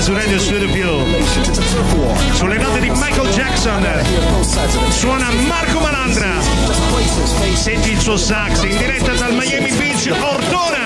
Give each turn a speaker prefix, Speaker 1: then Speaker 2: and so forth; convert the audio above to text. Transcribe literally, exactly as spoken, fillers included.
Speaker 1: su Radio Studio Più. Sulle note di Michael Jackson suona Marco Malandra. Senti il suo sax in diretta dal Miami Beach, Ortona.